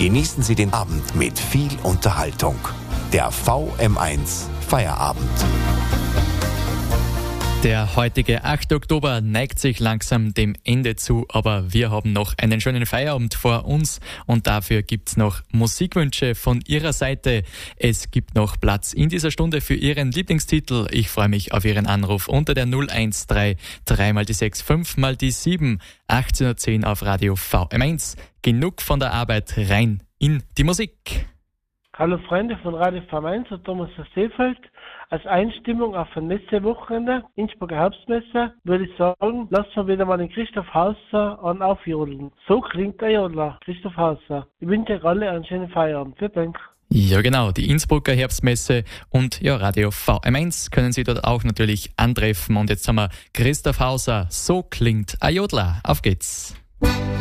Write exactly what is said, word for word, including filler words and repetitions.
Genießen Sie den Abend mit viel Unterhaltung. Der V M eins Feierabend. Der heutige achte Oktober neigt sich langsam dem Ende zu, aber wir haben noch einen schönen Feierabend vor uns und dafür gibt's noch Musikwünsche von Ihrer Seite. Es gibt noch Platz in dieser Stunde für Ihren Lieblingstitel. Ich freue mich auf Ihren Anruf unter der null eins drei, drei mal die sechs, fünf mal die sieben, achtzehnhundertzehn auf Radio V M eins. Genug von der Arbeit, rein in die Musik. Hallo Freunde von Radio V M eins und Thomas aus Seefeld. Als Einstimmung auf ein Messewochenende, Innsbrucker Herbstmesse, würde ich sagen, lasst mal wieder mal den Christoph Hauser an aufjodeln. So klingt der Jodler, Christoph Hauser. Ich wünsche euch alle einen schönen Feierabend. Vielen Dank. Ja genau, die Innsbrucker Herbstmesse und ja, Radio V M eins können Sie dort auch natürlich antreffen. Und jetzt haben wir Christoph Hauser, so klingt ein Jodler. Auf geht's.